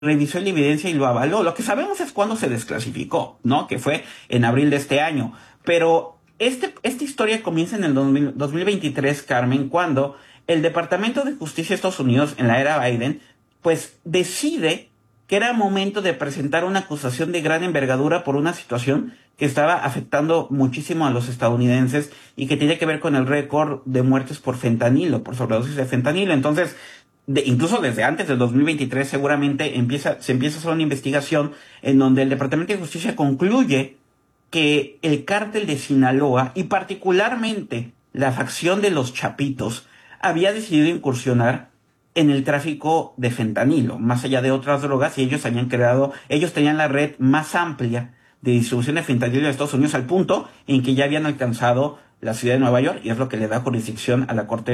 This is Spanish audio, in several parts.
revisó la evidencia y lo avaló. Lo que sabemos es cuándo se desclasificó, ¿no? Que fue en abril de este año. Pero esta historia comienza en el 2023, Carmen, cuando el Departamento de Justicia de Estados Unidos, en la era Biden, pues decide que era momento de presentar una acusación de gran envergadura por una situación que estaba afectando muchísimo a los estadounidenses y que tenía que ver con el récord de muertes por fentanilo, por sobredosis de fentanilo. Entonces, incluso desde antes del 2023 seguramente se empieza a hacer una investigación en donde el Departamento de Justicia concluye que el cártel de Sinaloa y particularmente la facción de los Chapitos había decidido incursionar en el tráfico de fentanilo, más allá de otras drogas, y ellos tenían la red más amplia de distribución de fentanilo de Estados Unidos al punto en que ya habían alcanzado la ciudad de Nueva York, y es lo que le da jurisdicción a la corte,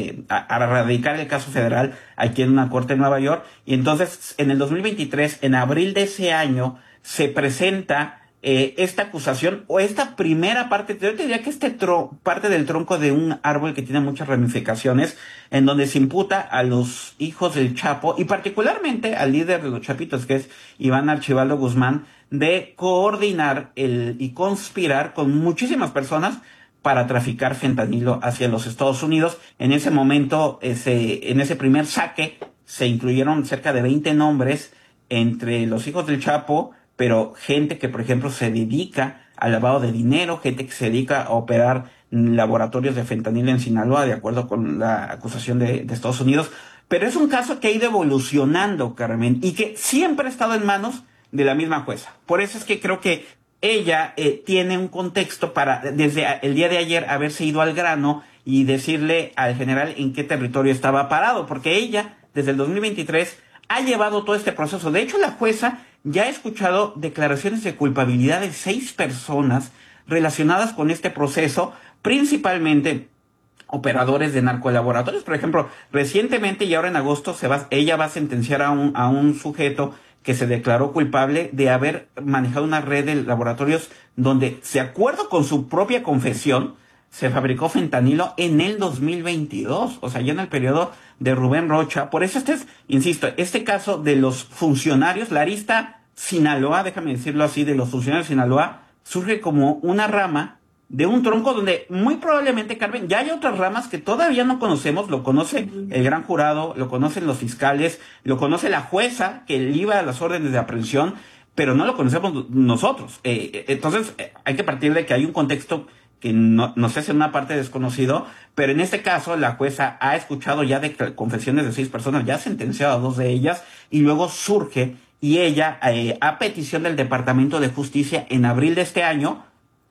a radicar el caso federal aquí en una corte de Nueva York. Y entonces, en el 2023, en abril de ese año, se presenta esta acusación, o esta primera parte, yo te diría que parte del tronco de un árbol que tiene muchas ramificaciones, en donde se imputa a los hijos del Chapo, y particularmente al líder de los Chapitos, que es Iván Archibaldo Guzmán, de coordinar y conspirar con muchísimas personas para traficar fentanilo hacia los Estados Unidos. En ese momento, en ese primer saque, se incluyeron cerca de 20 nombres entre los hijos del Chapo, pero gente que, por ejemplo, se dedica al lavado de dinero, gente que se dedica a operar laboratorios de fentanilo en Sinaloa, de acuerdo con la acusación de Estados Unidos. Pero es un caso que ha ido evolucionando, Carmen, y que siempre ha estado en manos de la misma jueza. Por eso es que creo que ella tiene un contexto para, desde el día de ayer, haberse ido al grano y decirle al general en qué territorio estaba parado, porque ella, desde el 2023, ha llevado todo este proceso. De hecho, la jueza ya ha escuchado declaraciones de culpabilidad de 6 personas relacionadas con este proceso, principalmente operadores de narcolaboratorios. Por ejemplo, recientemente y ahora en agosto ella va a sentenciar a un sujeto que se declaró culpable de haber manejado una red de laboratorios donde, de acuerdo con su propia confesión, se fabricó fentanilo en el 2022, o sea, ya en el periodo de Rubén Rocha. Por eso insisto, este caso de los funcionarios, la arista Sinaloa, déjame decirlo así, de los funcionarios de Sinaloa, surge como una rama de un tronco donde muy probablemente, Carmen, ya hay otras ramas que todavía no conocemos. Lo conoce el gran jurado, lo conocen los fiscales, lo conoce la jueza que iba a las órdenes de aprehensión, pero no lo conocemos nosotros. Entonces, hay que partir de que hay un contexto que no sé si es una parte desconocido, pero en este caso la jueza ha escuchado ya de confesiones de 6 personas, ya ha sentenciado a 2 de ellas, y luego surge, y ella, a petición del Departamento de Justicia, en abril de este año,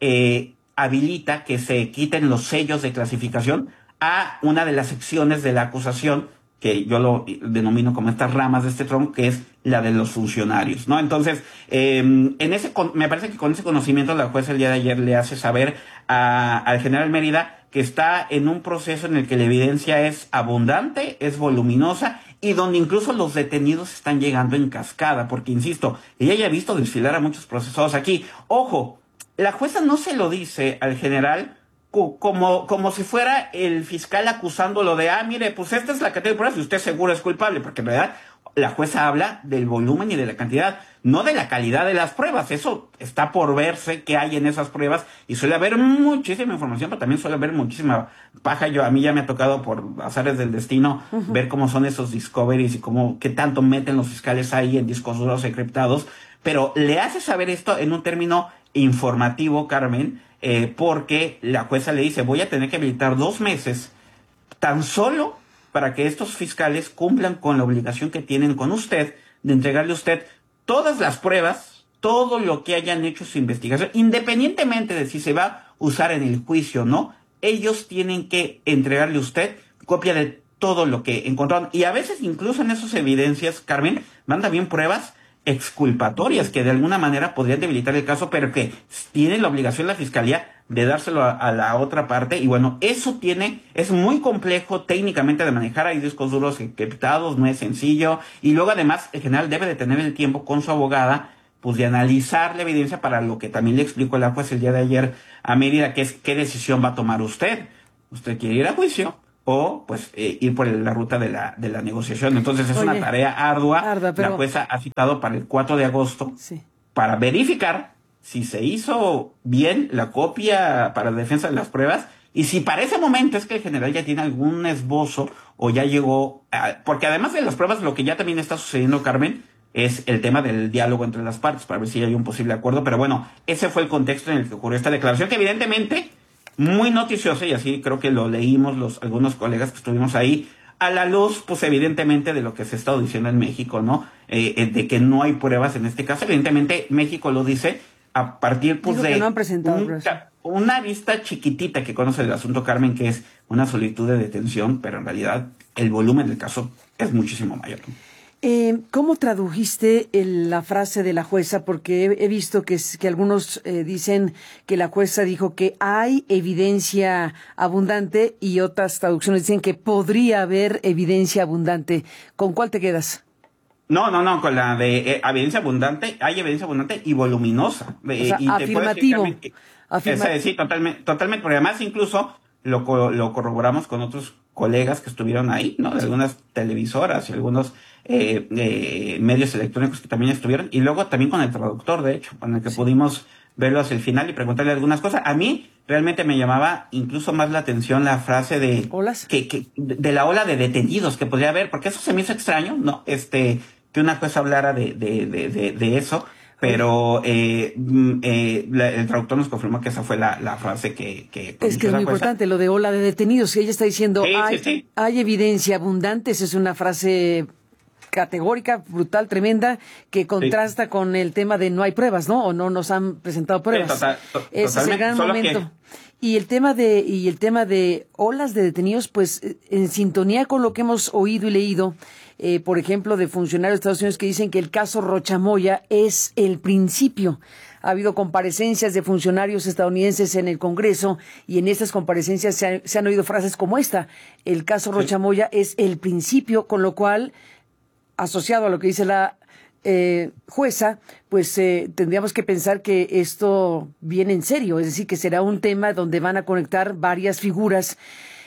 habilita que se quiten los sellos de clasificación a una de las secciones de la acusación, que yo lo denomino como estas ramas de este tronco, que es la de los funcionarios, ¿no? Entonces, me parece que con ese conocimiento la jueza el día de ayer le hace saber al general Mérida que está en un proceso en el que la evidencia es abundante, es voluminosa, y donde incluso los detenidos están llegando en cascada, porque, insisto, ella ya ha visto desfilar a muchos procesados aquí. Ojo, la jueza no se lo dice al general como si fuera el fiscal acusándolo de, mire, pues esta es la cantidad de pruebas y usted seguro es culpable, porque en realidad la jueza habla del volumen y de la cantidad, no de la calidad de las pruebas. Eso está por verse qué hay en esas pruebas, y suele haber muchísima información, pero también suele haber muchísima paja. A mí ya me ha tocado, por azares del destino, ver cómo son esos discoveries y qué tanto meten los fiscales ahí en discos duros encriptados, pero le hace saber esto en un término informativo, Carmen, porque la jueza le dice, voy a tener que habilitar 2 meses tan solo para que estos fiscales cumplan con la obligación que tienen con usted de entregarle a usted todas las pruebas, todo lo que hayan hecho su investigación, independientemente de si se va a usar en el juicio o no. Ellos tienen que entregarle a usted copia de todo lo que encontraron, y a veces incluso en esas evidencias, Carmen, van también pruebas exculpatorias que de alguna manera podrían debilitar el caso, pero que tiene la obligación la fiscalía de dárselo a la otra parte. Y bueno, es muy complejo técnicamente de manejar. Hay discos duros encriptados, no es sencillo, y luego además el general debe de tener el tiempo con su abogada, pues, de analizar la evidencia, para lo que también le explicó la juez el día de ayer a Mérida, que es qué decisión va a tomar usted. ¿Usted quiere ir a juicio o pues ir por la ruta de la negociación. Entonces es una tarea ardua. La pero jueza ha citado para el 4 de agosto sí. para verificar si se hizo bien la copia para la defensa de las pruebas y si para ese momento es que el general ya tiene algún esbozo o ya llegó, porque además de las pruebas, lo que ya también está sucediendo, Carmen, es el tema del diálogo entre las partes para ver si hay un posible acuerdo. Pero bueno, ese fue el contexto en el que ocurrió esta declaración, que evidentemente muy noticiosa, y así creo que lo leímos algunos colegas que estuvimos ahí, a la luz, pues evidentemente de lo que se ha estado diciendo en México, ¿no? De que no hay pruebas en este caso. Evidentemente México lo dice a partir pues Dijo que no han presentado pruebas. Una vista chiquitita que conoce el asunto, Carmen, que es una solicitud de detención, pero en realidad el volumen del caso es muchísimo mayor. ¿Cómo tradujiste la frase de la jueza? Porque he visto que algunos dicen que la jueza dijo que hay evidencia abundante y otras traducciones dicen que podría haber evidencia abundante. ¿Con cuál te quedas? No, con la de evidencia abundante, hay evidencia abundante y voluminosa. O sea, y afirmativo. Sí, totalmente, porque además incluso lo corroboramos con otros colegas que estuvieron ahí, ¿no? De algunas televisoras y algunos medios electrónicos que también estuvieron, y luego también con el traductor, de hecho, con el que pudimos verlo hacia el final y preguntarle algunas cosas. A mí realmente me llamaba incluso más la atención la frase de ¿Olas? De la ola de detenidos que podría haber, porque eso se me hizo extraño, ¿no? Que una jueza hablara de eso, pero el traductor nos confirmó que esa fue la frase que es que es muy importante lo de ola de detenidos, que ella está diciendo sí. Hay evidencia abundante. Esa es una frase categórica, brutal, tremenda, que contrasta con el tema de no hay pruebas, ¿no? O no nos han presentado pruebas. Ese es el gran momento. Y el tema de olas de detenidos, pues en sintonía con lo que hemos oído y leído, por ejemplo, de funcionarios de Estados Unidos que dicen que el caso Rochamoya es el principio. Ha habido comparecencias de funcionarios estadounidenses en el Congreso y en estas comparecencias se han oído frases como esta: el caso Rochamoya es el principio, con lo cual, asociado a lo que dice la jueza, pues tendríamos que pensar que esto viene en serio, es decir, que será un tema donde van a conectar varias figuras.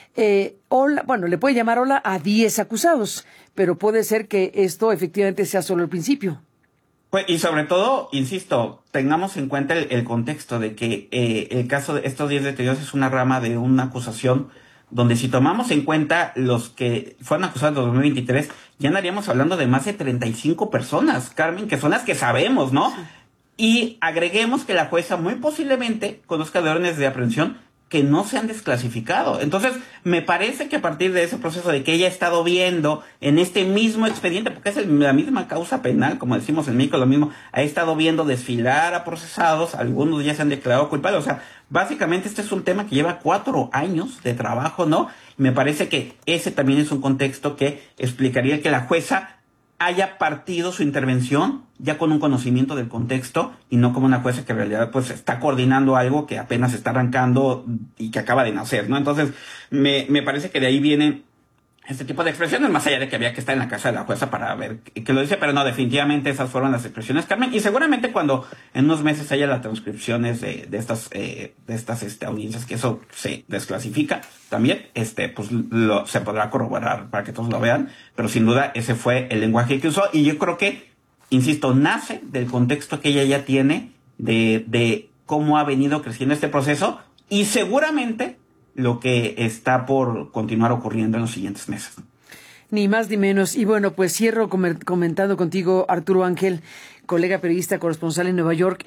Le puede llamar hola a 10 acusados, pero puede ser que esto efectivamente sea solo el principio. Pues, y sobre todo, insisto, tengamos en cuenta el contexto de que el caso de estos 10 detenidos es una rama de una acusación donde, si tomamos en cuenta los que fueron acusados en 2023, ya andaríamos hablando de más de 35 personas, Carmen, que son las que sabemos, ¿no? Sí. Y agreguemos que la jueza muy posiblemente conozca de órdenes de aprehensión que no se han desclasificado. Entonces, me parece que a partir de ese proceso de que ella ha estado viendo en este mismo expediente, porque es la misma causa penal, como decimos en México, lo mismo, ha estado viendo desfilar a procesados, algunos ya se han declarado culpables. O sea, básicamente este es un tema que lleva 4 años de trabajo, ¿no? Me parece que ese también es un contexto que explicaría que la jueza haya partido su intervención ya con un conocimiento del contexto y no como una jueza que en realidad pues está coordinando algo que apenas está arrancando y que acaba de nacer, ¿no? Entonces, me parece que de ahí viene este tipo de expresiones, más allá de que había que estar en la casa de la jueza para ver qué lo dice, pero no, definitivamente esas fueron las expresiones, Carmen, y seguramente cuando en unos meses haya las transcripciones de estas audiencias, que eso se desclasifica también, pues se podrá corroborar para que todos lo vean, pero sin duda ese fue el lenguaje que usó, y yo creo que, insisto, nace del contexto que ella ya tiene de cómo ha venido creciendo este proceso, y seguramente lo que está por continuar ocurriendo en los siguientes meses. Ni más ni menos. Y bueno, pues cierro comentando contigo, Arturo Ángel, colega periodista, corresponsal en Nueva York.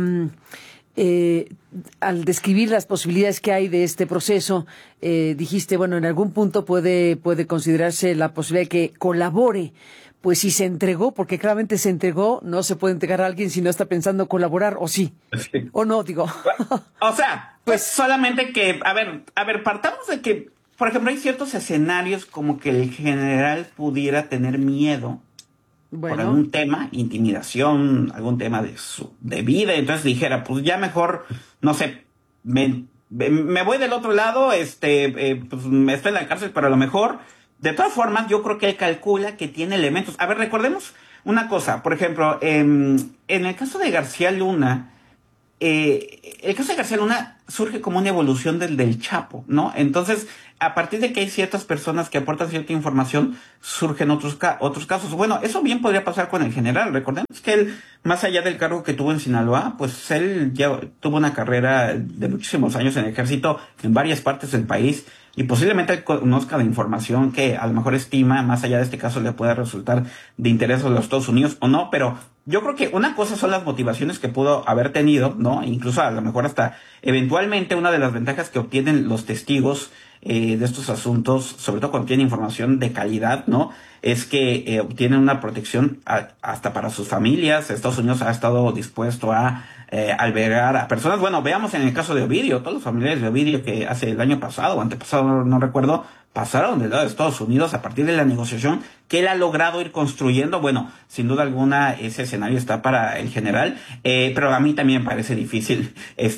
Al describir las posibilidades que hay de este proceso, dijiste, bueno, en algún punto puede considerarse la posibilidad de que colabore. Pues si se entregó, porque claramente se entregó, no se puede entregar a alguien si no está pensando colaborar, ¿o sí? Sí. ¿O no, digo? O sea, pues solamente que, a ver, partamos de que, por ejemplo, hay ciertos escenarios como que el general pudiera tener miedo por algún tema, intimidación, algún tema de vida, entonces dijera, pues ya mejor, no sé, me voy del otro lado, pues estoy en la cárcel, pero a lo mejor. De todas formas, yo creo que él calcula que tiene elementos. A ver, recordemos una cosa. Por ejemplo, en el caso de García Luna, el caso de García Luna surge como una evolución del Chapo, ¿no? Entonces, a partir de que hay ciertas personas que aportan cierta información, surgen otros casos. Bueno, eso bien podría pasar con el general. Recordemos que él, más allá del cargo que tuvo en Sinaloa, pues él ya tuvo una carrera de muchísimos años en el ejército en varias partes del país, y posiblemente él conozca la información que a lo mejor estima, más allá de este caso, le pueda resultar de interés a los Estados Unidos o no, pero yo creo que una cosa son las motivaciones que pudo haber tenido, ¿no? Incluso a lo mejor hasta eventualmente una de las ventajas que obtienen los testigos de estos asuntos, sobre todo cuando tienen información de calidad, ¿no? Es que obtienen una protección hasta para sus familias. Estados Unidos ha estado dispuesto a albergar a personas. Bueno, veamos en el caso de Ovidio, todos los familiares de Ovidio que hace el año pasado o antepasado, no recuerdo, pasaron del lado de Estados Unidos a partir de la negociación que él ha logrado ir construyendo. Bueno, sin duda alguna ese escenario está para el general, pero a mí también me parece difícil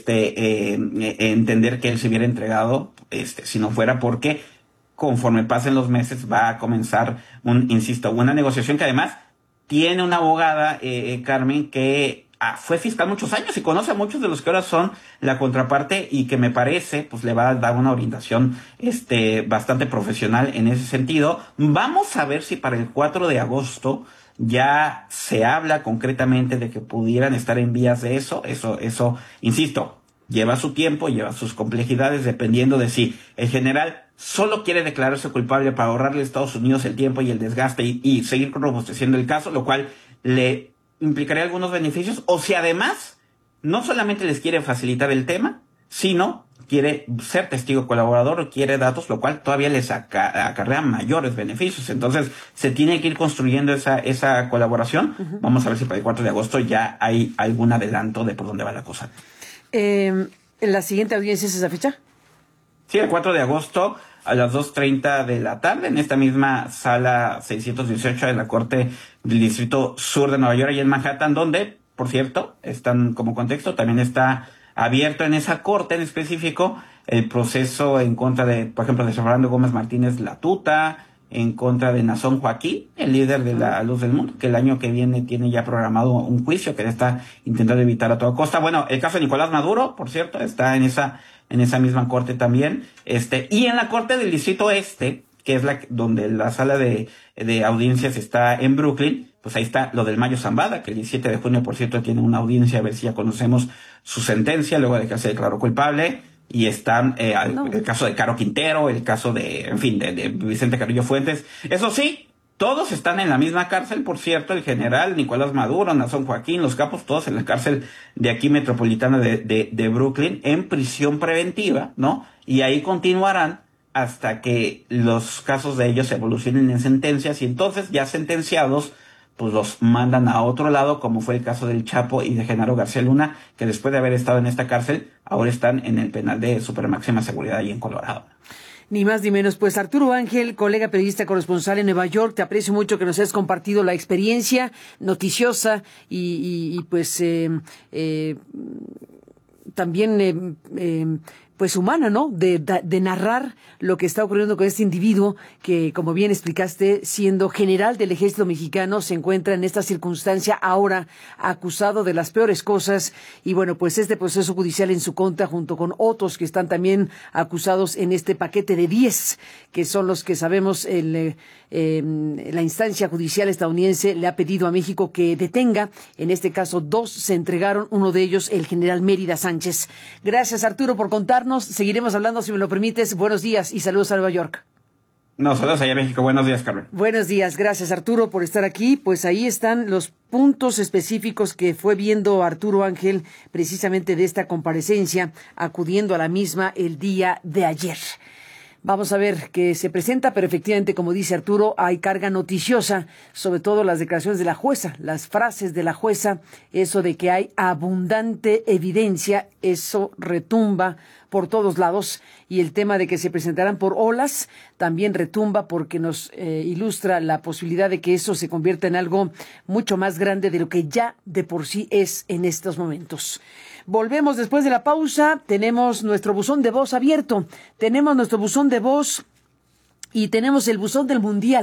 entender que él se hubiera entregado si no fuera porque conforme pasen los meses va a comenzar una negociación que además tiene una abogada, Carmen, que fue fiscal muchos años y conoce a muchos de los que ahora son la contraparte, y que me parece pues le va a dar una orientación bastante profesional en ese sentido. Vamos a ver si para el 4 de agosto ya se habla concretamente de que pudieran estar en vías de eso, insisto, lleva su tiempo, lleva sus complejidades, dependiendo de si el general solo quiere declararse culpable para ahorrarle a Estados Unidos el tiempo y el desgaste y seguir robusteciendo el caso, lo cual le implicaría algunos beneficios, o si además no solamente les quiere facilitar el tema, sino quiere ser testigo colaborador o quiere datos, lo cual todavía les acarrea mayores beneficios. Entonces se tiene que ir construyendo esa colaboración. Uh-huh. Vamos a ver si para el 4 de agosto ya hay algún adelanto de por dónde va la cosa. ¿La siguiente audiencia es esa fecha? Sí, el 4 de agosto a las 2:30 de la tarde, en esta misma sala 618 de la Corte del Distrito Sur de Nueva York, y en Manhattan, donde, por cierto, están como contexto, también está abierto en esa corte en específico el proceso en contra de, por ejemplo, de Fernando Gómez Martínez Latuta, en contra de Nazón Joaquín, el líder de la Luz del Mundo, que el año que viene tiene ya programado un juicio que está intentando evitar a toda costa. Bueno, el caso de Nicolás Maduro, por cierto, está en esa misma corte también, y en la corte del Distrito Este, que es donde la sala de audiencias está en Brooklyn, pues ahí está lo del Mayo Zambada, que el 17 de junio, por cierto, tiene una audiencia, a ver si ya conocemos su sentencia, luego de que se declaró culpable. Y están el caso de Caro Quintero, el caso de Vicente Carrillo Fuentes. Eso sí, todos están en la misma cárcel, por cierto, el general, Nicolás Maduro, Nazón Joaquín, los capos, todos en la cárcel de aquí metropolitana de Brooklyn, en prisión preventiva, ¿no? Y ahí continuarán hasta que los casos de ellos evolucionen en sentencias, y entonces ya sentenciados pues los mandan a otro lado, como fue el caso del Chapo y de Genaro García Luna, que después de haber estado en esta cárcel, ahora están en el penal de supermáxima seguridad ahí en Colorado. Ni más ni menos. Pues Arturo Ángel, colega periodista corresponsal en Nueva York, te aprecio mucho que nos hayas compartido la experiencia noticiosa y pues también pues humana, ¿no? De narrar lo que está ocurriendo con este individuo que, como bien explicaste, siendo general del ejército mexicano, se encuentra en esta circunstancia ahora acusado de las peores cosas. Y bueno, pues este proceso judicial en su contra, junto con otros que están también acusados en este paquete de 10, que son los que sabemos la instancia judicial estadounidense le ha pedido a México que detenga. En este caso, 2 se entregaron, uno de ellos el general Mérida Sánchez. Gracias, Arturo, por contarnos. Seguiremos hablando, si me lo permites. Buenos días y saludos a Nueva York. No, saludos allá a México. Buenos días, Carmen. Buenos días. Gracias, Arturo, por estar aquí. Pues ahí están los puntos específicos que fue viendo Arturo Ángel precisamente de esta comparecencia, acudiendo a la misma el día de ayer. Vamos a ver qué se presenta, pero efectivamente, como dice Arturo, hay carga noticiosa, sobre todo las declaraciones de la jueza, las frases de la jueza, eso de que hay abundante evidencia, eso retumba por todos lados, y el tema de que se presentarán por olas también retumba porque nos ilustra la posibilidad de que eso se convierta en algo mucho más grande de lo que ya de por sí es en estos momentos. Volvemos después de la pausa. Tenemos nuestro buzón de voz abierto. Tenemos nuestro buzón de voz y tenemos el buzón del Mundial.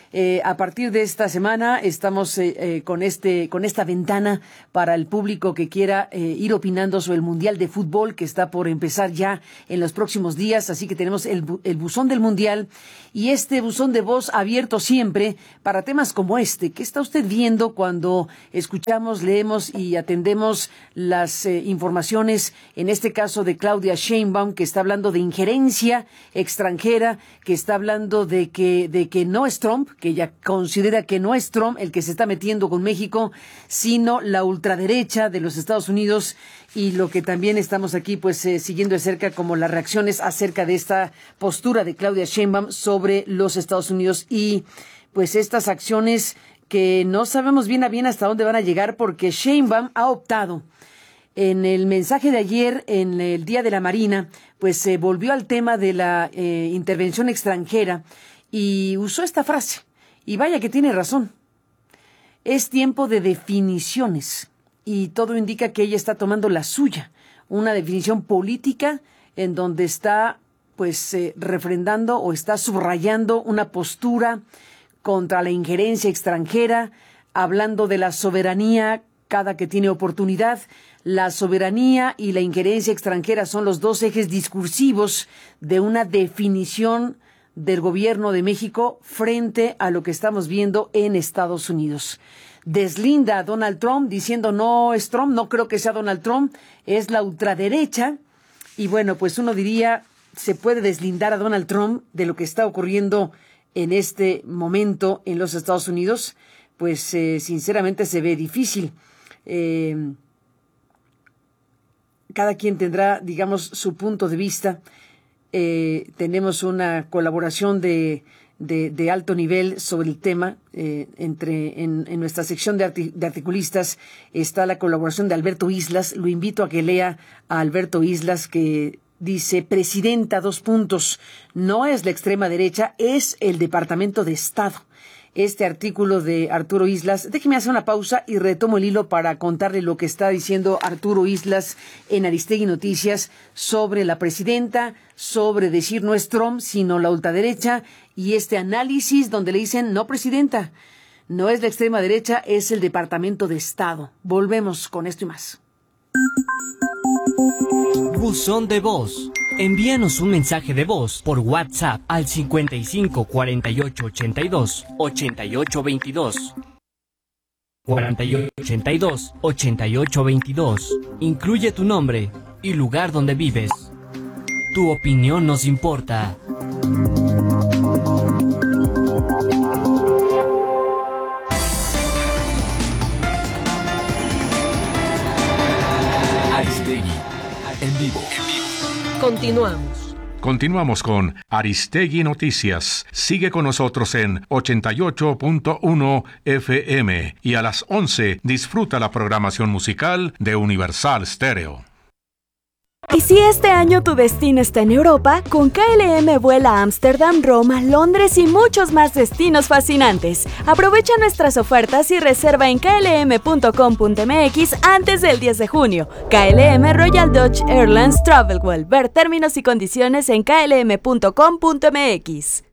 A partir de esta semana estamos con esta ventana para el público que quiera ir opinando sobre el Mundial de Fútbol que está por empezar ya en los próximos días. Así que tenemos el buzón del Mundial y este buzón de voz abierto siempre para temas como este. ¿Qué está usted viendo cuando escuchamos, leemos y atendemos las informaciones, en este caso de Claudia Sheinbaum, que está hablando de injerencia extranjera, que está hablando de que no es Trump, que ella considera que no es Trump el que se está metiendo con México, sino la ultraderecha de los Estados Unidos, y lo que también estamos aquí pues siguiendo de cerca como las reacciones acerca de esta postura de Claudia Sheinbaum sobre los Estados Unidos y pues estas acciones que no sabemos bien a bien hasta dónde van a llegar, porque Sheinbaum ha optado. En el mensaje de ayer, en el Día de la Marina, pues se volvió al tema de la intervención extranjera y usó esta frase. Y vaya que tiene razón. Es tiempo de definiciones y todo indica que ella está tomando la suya, una definición política en donde está pues refrendando o está subrayando una postura contra la injerencia extranjera, hablando de la soberanía cada que tiene oportunidad. La soberanía y la injerencia extranjera son los dos ejes discursivos de una definición del gobierno de México frente a lo que estamos viendo en Estados Unidos. Deslinda a Donald Trump diciendo no es Trump, no creo que sea Donald Trump, es la ultraderecha. Y bueno, pues uno diría, se puede deslindar a Donald Trump de lo que está ocurriendo en este momento en los Estados Unidos. Pues sinceramente se ve difícil. Cada quien tendrá, digamos, su punto de vista. Tenemos una colaboración de alto nivel sobre el tema. En nuestra sección de articulistas está la colaboración de Alberto Islas. Lo invito a que lea a Alberto Islas, que dice: presidenta, : no es la extrema derecha, es el Departamento de Estado. Este artículo de Arturo Islas. Déjeme hacer una pausa y retomo el hilo para contarle lo que está diciendo Arturo Islas en Aristegui Noticias sobre la presidenta, sobre decir no es Trump, sino la ultraderecha, y este análisis donde le dicen no, presidenta, no es la extrema derecha, es el Departamento de Estado. Volvemos con esto y más. Buzón de voz. Envíanos un mensaje de voz por WhatsApp al 55 48 82 88 22. 48 82 88 22. Incluye tu nombre y lugar donde vives. Tu opinión nos importa. Aristegui, en vivo. Continuamos con Aristegui Noticias. Sigue con nosotros en 88.1 FM y a las 11 disfruta la programación musical de Universal Stereo. Y si este año tu destino está en Europa, con KLM vuela a Ámsterdam, Roma, Londres y muchos más destinos fascinantes. Aprovecha nuestras ofertas y reserva en klm.com.mx antes del 10 de junio. KLM Royal Dutch Airlines Travelwell. Ver términos y condiciones en klm.com.mx.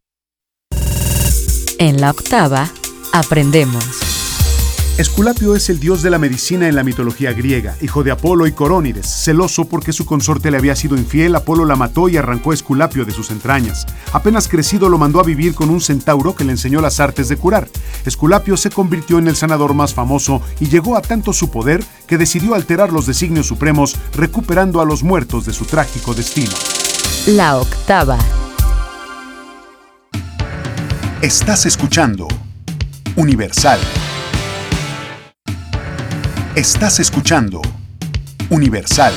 En la octava, aprendemos. Esculapio es el dios de la medicina en la mitología griega, hijo de Apolo y Corónides. Celoso porque su consorte le había sido infiel, Apolo la mató y arrancó a Esculapio de sus entrañas. Apenas crecido lo mandó a vivir con un centauro que le enseñó las artes de curar. Esculapio se convirtió en el sanador más famoso y llegó a tanto su poder que decidió alterar los designios supremos, recuperando a los muertos de su trágico destino. La octava. Estás escuchando Universal. Estás escuchando Universal.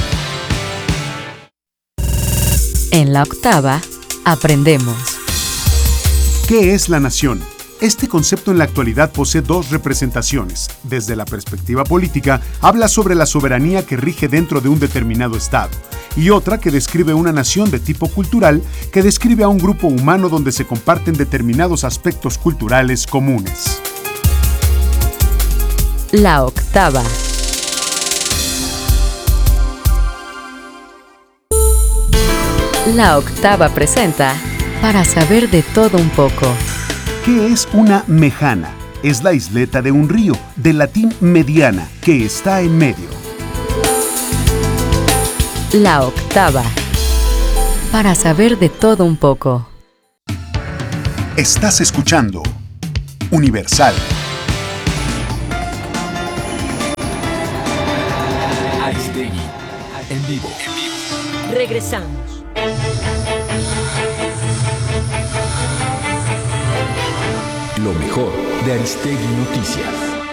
En la octava, aprendemos. ¿Qué es la nación? Este concepto en la actualidad posee dos representaciones. Desde la perspectiva política, habla sobre la soberanía que rige dentro de un determinado estado, y otra que describe una nación de tipo cultural, que describe a un grupo humano donde se comparten determinados aspectos culturales comunes. La octava. La octava presenta Para saber de todo un poco. ¿Qué es una mejana? Es la isleta de un río, del latín mediana, que está en medio. La octava. Para saber de todo un poco. Estás escuchando Universal. Aristegui, en vivo. Regresamos. Lo mejor de Aristegui Noticias.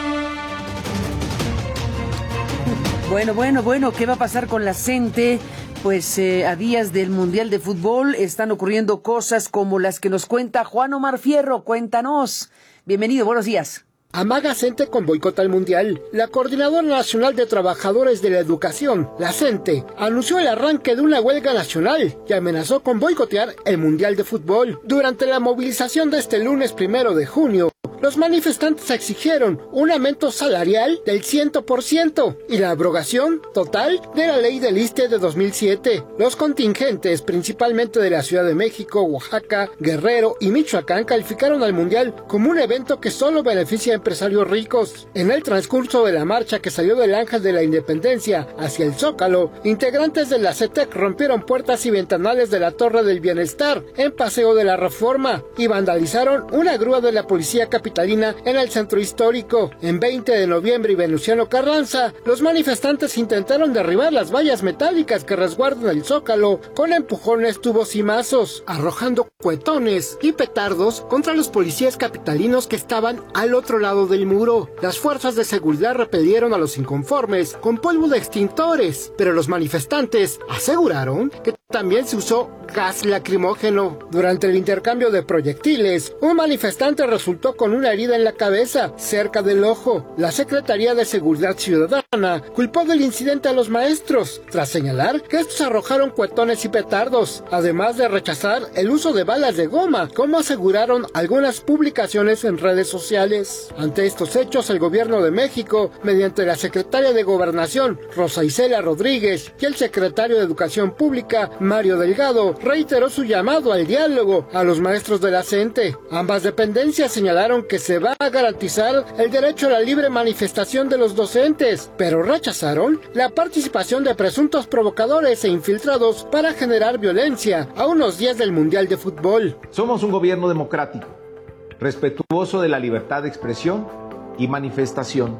Bueno, ¿qué va a pasar con la CENTE? Pues a días del Mundial de Fútbol están ocurriendo cosas como las que nos cuenta Juan Omar Fierro. Cuéntanos. Bienvenido, buenos días. Amaga CENTE con boicot al Mundial. La Coordinadora Nacional de Trabajadores de la Educación, la CENTE, anunció el arranque de una huelga nacional y amenazó con boicotear el Mundial de Fútbol. Durante la movilización de este lunes 1 de junio, los manifestantes exigieron un aumento salarial del 100% y la abrogación total de la ley del ISSSTE de 2007. Los contingentes, principalmente de la Ciudad de México, Oaxaca, Guerrero y Michoacán, calificaron al Mundial como un evento que solo beneficia a empresarios ricos. En el transcurso de la marcha que salió del Ángel de la Independencia hacia el Zócalo, integrantes de la CETEC rompieron puertas y ventanales de la Torre del Bienestar en Paseo de la Reforma y vandalizaron una grúa de la Policía Capitalina en el centro histórico. En 20 de noviembre y Venustiano Carranza, los manifestantes intentaron derribar las vallas metálicas que resguardan el Zócalo con empujones, tubos y mazos, arrojando cuetones y petardos contra los policías capitalinos que estaban al otro lado del muro. Las fuerzas de seguridad repelieron a los inconformes con polvo de extintores, pero los manifestantes aseguraron que también se usó gas lacrimógeno. Durante el intercambio de proyectiles, un manifestante resultó con una herida en la cabeza, cerca del ojo. La Secretaría de Seguridad Ciudadana culpó del incidente a los maestros, tras señalar que estos arrojaron cuetones y petardos, además de rechazar el uso de balas de goma, como aseguraron algunas publicaciones en redes sociales. Ante estos hechos, el gobierno de México, mediante la secretaria de Gobernación, Rosa Isela Rodríguez, y el secretario de Educación Pública, Mario Delgado, reiteró su llamado al diálogo a los maestros de la CENTE. Ambas dependencias señalaron que se va a garantizar el derecho a la libre manifestación de los docentes, pero rechazaron la participación de presuntos provocadores e infiltrados para generar violencia a unos días del Mundial de Fútbol. Somos un gobierno democrático, respetuoso de la libertad de expresión y manifestación.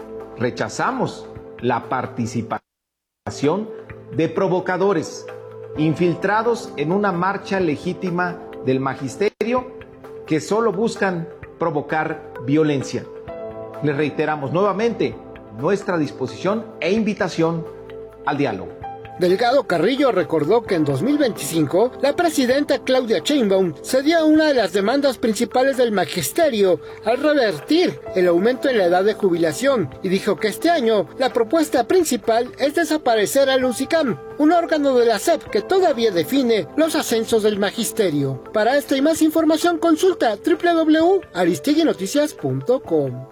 Rechazamos la participación de provocadores infiltrados en una marcha legítima del magisterio que solo buscan provocar violencia. Les reiteramos nuevamente nuestra disposición e invitación al diálogo. Delgado Carrillo recordó que en 2025 la presidenta Claudia Sheinbaum cedió a una de las demandas principales del magisterio al revertir el aumento en la edad de jubilación y dijo que este año la propuesta principal es desaparecer al UCICAM, un órgano de la SEP que todavía define los ascensos del magisterio. Para esta y más información consulta www.aristeguinoticias.com.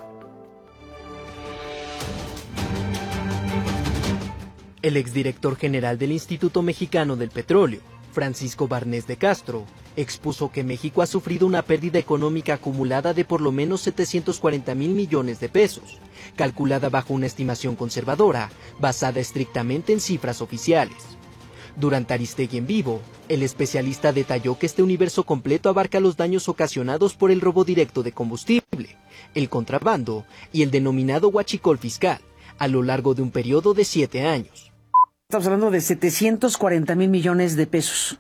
El exdirector general del Instituto Mexicano del Petróleo, Francisco Barnés de Castro, expuso que México ha sufrido una pérdida económica acumulada de por lo menos 740,000 millones de pesos, calculada bajo una estimación conservadora, basada estrictamente en cifras oficiales. Durante Aristegui en vivo, el especialista detalló que este universo completo abarca los daños ocasionados por el robo directo de combustible, el contrabando y el denominado huachicol fiscal, a lo largo de un periodo de 7 años. Estamos hablando de 740,000 millones de pesos.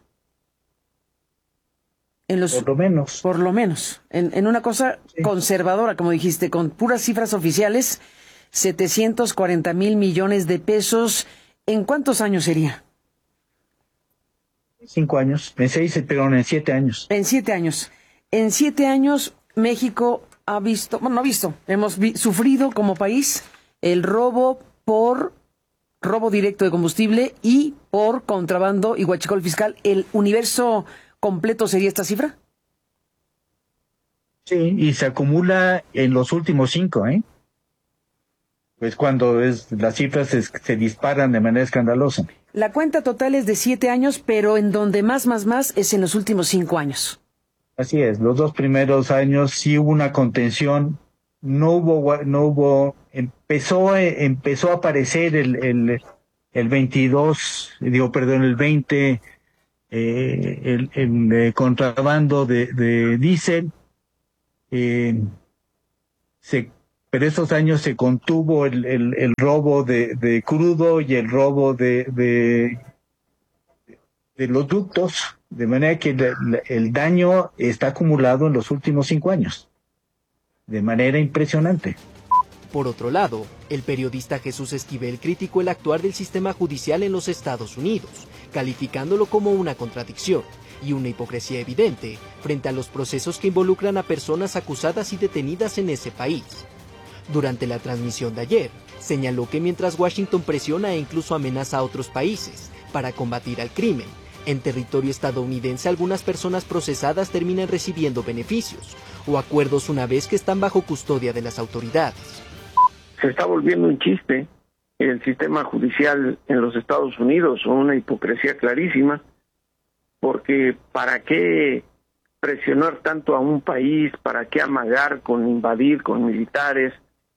Por lo menos. En una cosa conservadora, como dijiste, con puras cifras oficiales, 740,000 millones de pesos. ¿En cuántos años sería? 5 años. En 7 años. En 7 años. En 7 años, México hemos sufrido como país el robo por robo directo de combustible y por contrabando y huachicol fiscal. ¿El universo completo sería esta cifra? Sí, y se acumula en los últimos 5, Pues cuando las cifras se disparan de manera escandalosa. La cuenta total es de 7 años, pero en donde más es en los últimos 5 años. Así es, los 2 primeros años sí hubo una contención, empezó a aparecer el 20, el contrabando de diésel, pero esos años se contuvo el robo de crudo y el robo de los ductos, de manera que el daño está acumulado en los últimos 5 años, de manera impresionante. Por otro lado, el periodista Jesús Esquivel criticó el actuar del sistema judicial en los Estados Unidos, calificándolo como una contradicción y una hipocresía evidente frente a los procesos que involucran a personas acusadas y detenidas en ese país. Durante la transmisión de ayer, señaló que mientras Washington presiona e incluso amenaza a otros países para combatir al crimen, en territorio estadounidense algunas personas procesadas terminan recibiendo beneficios o acuerdos una vez que están bajo custodia de las autoridades. Se está volviendo un chiste el sistema judicial en los Estados Unidos, una hipocresía clarísima, porque ¿para qué presionar tanto a un país? ¿Para qué amagar con invadir con militares?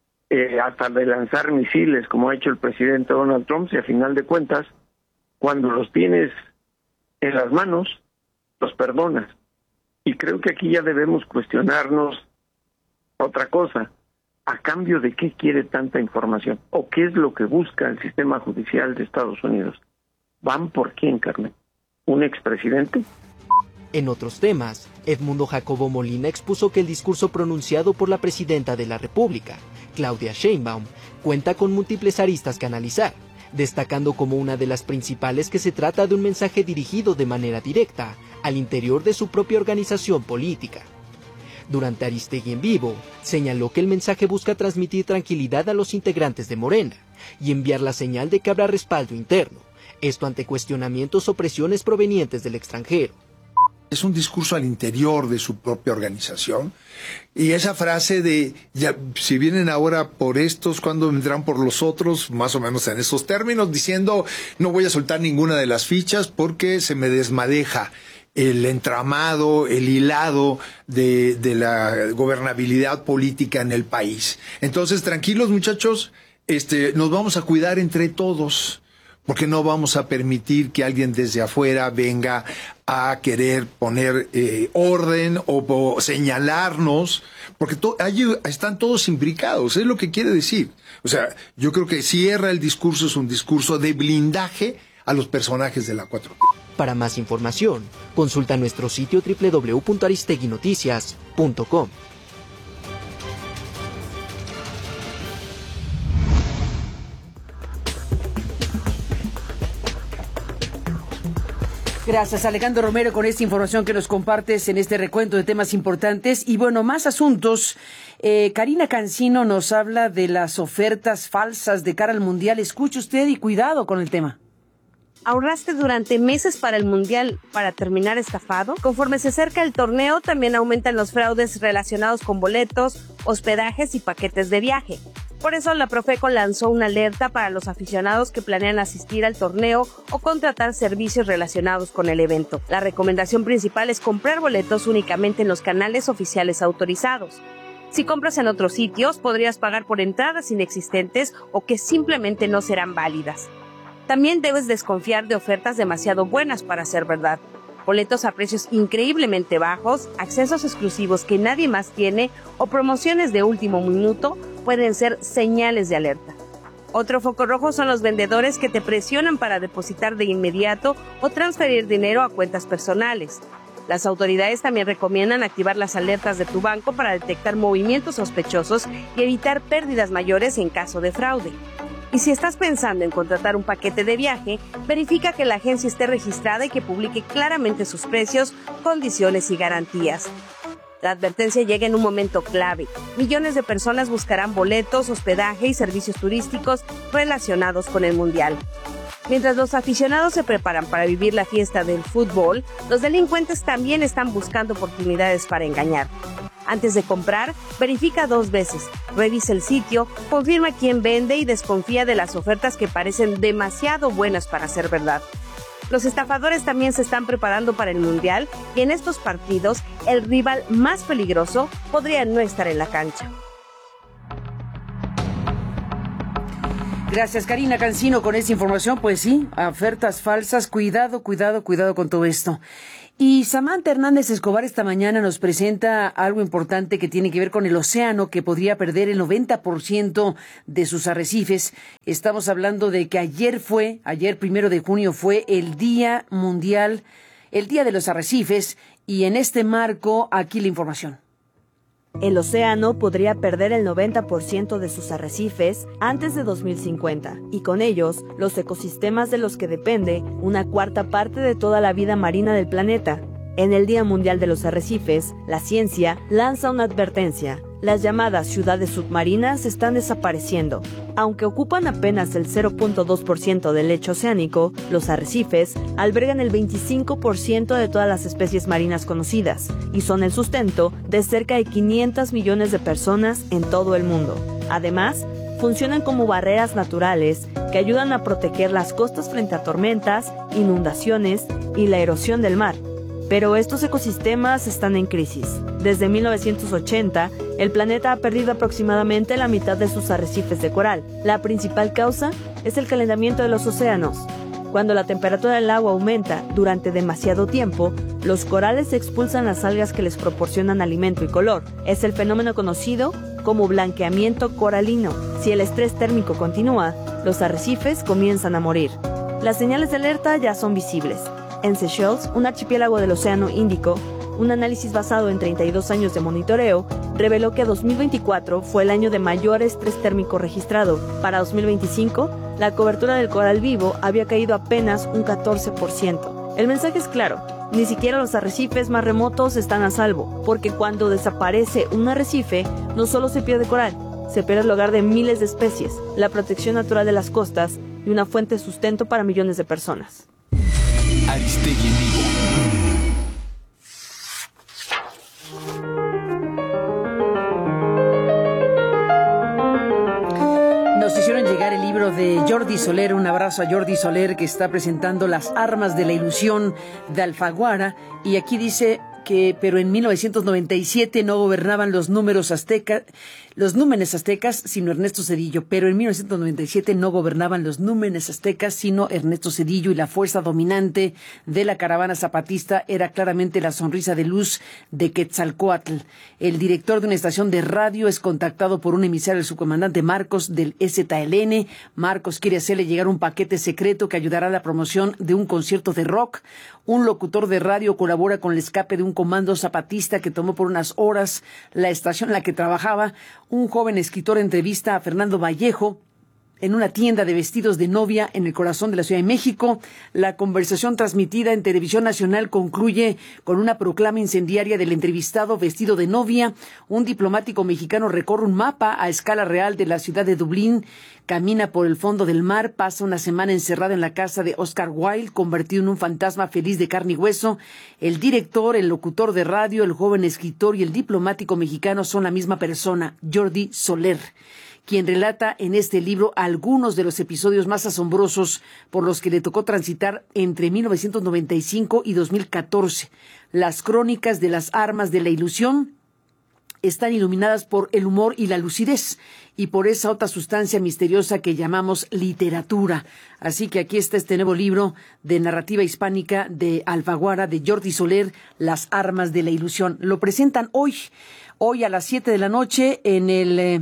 Hasta de lanzar misiles, como ha hecho el presidente Donald Trump, si a final de cuentas, cuando los tienes en las manos, los perdonas. Y creo que aquí ya debemos cuestionarnos otra cosa. ¿A cambio de qué quiere tanta información? ¿O qué es lo que busca el sistema judicial de Estados Unidos? ¿Van por quién, Carmen? ¿Un expresidente? En otros temas, Edmundo Jacobo Molina expuso que el discurso pronunciado por la presidenta de la República, Claudia Sheinbaum, cuenta con múltiples aristas que analizar, destacando como una de las principales que se trata de un mensaje dirigido de manera directa al interior de su propia organización política. Durante Aristegui en Vivo, señaló que el mensaje busca transmitir tranquilidad a los integrantes de Morena y enviar la señal de que habrá respaldo interno, esto ante cuestionamientos o presiones provenientes del extranjero. Es un discurso al interior de su propia organización. Y esa frase de, ya, si vienen ahora por estos, ¿cuándo vendrán por los otros? Más o menos en esos términos, diciendo, no voy a soltar ninguna de las fichas porque se me desmadeja el entramado, el hilado de la gobernabilidad política en el país. Entonces, tranquilos muchachos, nos vamos a cuidar entre todos, porque no vamos a permitir que alguien desde afuera venga a querer poner orden o señalarnos, porque allí están todos imbricados, es lo que quiere decir. O sea, yo creo que cierra el discurso, es un discurso de blindaje a los personajes de la 4T. Para más información, consulta nuestro sitio www.aristeguinoticias.com. Gracias, Alejandro Romero, con esta información que nos compartes en este recuento de temas importantes. Y bueno, más asuntos. Karina Cancino nos habla de las ofertas falsas de cara al Mundial. Escuche usted y cuidado con el tema. ¿Ahorraste durante meses para el Mundial para terminar estafado? Conforme se acerca el torneo, también aumentan los fraudes relacionados con boletos, hospedajes y paquetes de viaje. Por eso la Profeco lanzó una alerta para los aficionados que planean asistir al torneo o contratar servicios relacionados con el evento. La recomendación principal es comprar boletos únicamente en los canales oficiales autorizados. Si compras en otros sitios, podrías pagar por entradas inexistentes o que simplemente no serán válidas. También debes desconfiar de ofertas demasiado buenas para ser verdad. Boletos a precios increíblemente bajos, accesos exclusivos que nadie más tiene o promociones de último minuto pueden ser señales de alerta. Otro foco rojo son los vendedores que te presionan para depositar de inmediato o transferir dinero a cuentas personales. Las autoridades también recomiendan activar las alertas de tu banco para detectar movimientos sospechosos y evitar pérdidas mayores en caso de fraude. Y si estás pensando en contratar un paquete de viaje, verifica que la agencia esté registrada y que publique claramente sus precios, condiciones y garantías. La advertencia llega en un momento clave. Millones de personas buscarán boletos, hospedaje y servicios turísticos relacionados con el Mundial. Mientras los aficionados se preparan para vivir la fiesta del fútbol, los delincuentes también están buscando oportunidades para engañar. Antes de comprar, verifica 2 veces, revisa el sitio, confirma quién vende y desconfía de las ofertas que parecen demasiado buenas para ser verdad. Los estafadores también se están preparando para el Mundial y en estos partidos el rival más peligroso podría no estar en la cancha. Gracias, Karina Cancino, con esta información. Pues sí, ofertas falsas. Cuidado con todo esto. Y Samantha Hernández Escobar esta mañana nos presenta algo importante que tiene que ver con el océano, que podría perder el 90% de sus arrecifes. Estamos hablando de que ayer 1 de junio, fue el Día Mundial, el Día de los Arrecifes, y en este marco, aquí la información. El océano podría perder el 90% de sus arrecifes antes de 2050, y con ellos, los ecosistemas de los que depende una cuarta parte de toda la vida marina del planeta. En el Día Mundial de los Arrecifes, la ciencia lanza una advertencia. Las llamadas ciudades submarinas están desapareciendo. Aunque ocupan apenas el 0.2% del lecho oceánico, los arrecifes albergan el 25% de todas las especies marinas conocidas y son el sustento de cerca de 500 millones de personas en todo el mundo. Además, funcionan como barreras naturales que ayudan a proteger las costas frente a tormentas, inundaciones y la erosión del mar. Pero estos ecosistemas están en crisis. Desde 1980, el planeta ha perdido aproximadamente la mitad de sus arrecifes de coral. La principal causa es el calentamiento de los océanos. Cuando la temperatura del agua aumenta durante demasiado tiempo, los corales expulsan las algas que les proporcionan alimento y color. Es el fenómeno conocido como blanqueamiento coralino. Si el estrés térmico continúa, los arrecifes comienzan a morir. Las señales de alerta ya son visibles. En Seychelles, un archipiélago del Océano Índico, un análisis basado en 32 años de monitoreo reveló que 2024 fue el año de mayor estrés térmico registrado. Para 2025, la cobertura del coral vivo había caído apenas un 14%. El mensaje es claro, ni siquiera los arrecifes más remotos están a salvo, porque cuando desaparece un arrecife, no solo se pierde coral, se pierde el hogar de miles de especies, la protección natural de las costas y una fuente de sustento para millones de personas. Aristegui en vivo. Nos hicieron llegar el libro de Jordi Soler. Un abrazo a Jordi Soler, que está presentando Las armas de la ilusión de Alfaguara. Y aquí dice pero en 1997 no gobernaban los númenes aztecas, sino Ernesto Zedillo. Pero en 1997 no gobernaban los númenes aztecas, sino Ernesto Zedillo, y la fuerza dominante de la caravana zapatista era claramente la sonrisa de luz de Quetzalcóatl. El director de una estación de radio es contactado por un emisario del subcomandante Marcos del EZLN. Marcos quiere hacerle llegar un paquete secreto que ayudará a la promoción de un concierto de rock. Un locutor de radio colabora con el escape de un comando zapatista que tomó por unas horas la estación en la que trabajaba. Un joven escritor entrevista a Fernando Vallejo en una tienda de vestidos de novia en el corazón de la Ciudad de México. La conversación transmitida en Televisión Nacional concluye con una proclama incendiaria del entrevistado vestido de novia. Un diplomático mexicano recorre un mapa a escala real de la ciudad de Dublín, camina por el fondo del mar, pasa una semana encerrada en la casa de Oscar Wilde, convertido en un fantasma feliz de carne y hueso. El director, el locutor de radio, el joven escritor y el diplomático mexicano son la misma persona, Jordi Soler, quien relata en este libro algunos de los episodios más asombrosos por los que le tocó transitar entre 1995 y 2014. Las crónicas de las armas de la ilusión están iluminadas por el humor y la lucidez, y por esa otra sustancia misteriosa que llamamos literatura. Así que aquí está este nuevo libro de narrativa hispánica de Alfaguara, de Jordi Soler, Las armas de la ilusión. Lo presentan hoy a las 7 de la noche en el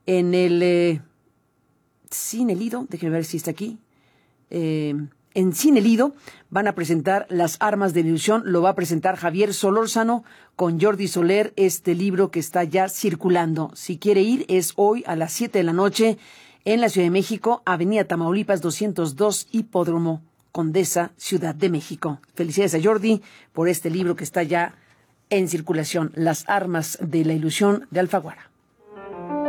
Cine Lido. Déjenme ver si está aquí. En Cine Lido van a presentar Las armas de la ilusión. Lo va a presentar Javier Solórzano con Jordi Soler, este libro que está ya circulando. Si quiere ir, es hoy a las 7 de la noche en la Ciudad de México, Avenida Tamaulipas 202, Hipódromo Condesa, Ciudad de México. Felicidades a Jordi por este libro que está ya en circulación, Las armas de la ilusión de Alfaguara.